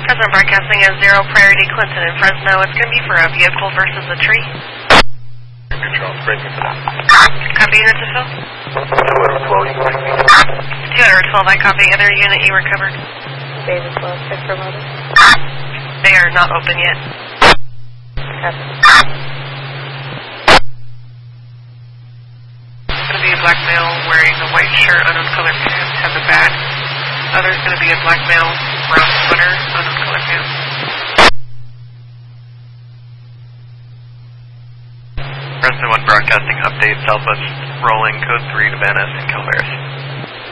Present broadcasting is 0 Priority Clinton in Fresno. It's going to be for a vehicle versus a tree. Control, breaking for that. Copy unit to fill. 212, you can take me. 212, I copy. Other unit you recovered. David 12, check for motor. They are not open yet. Copy. It's going to be a black male wearing a white shirt, unknown colored pants, has a bat. Other's going to be a black male, brown sweater, unknown colored pants. Fresno 1 broadcasting update, Southwest rolling, code 3 to Van Ness and Calveras.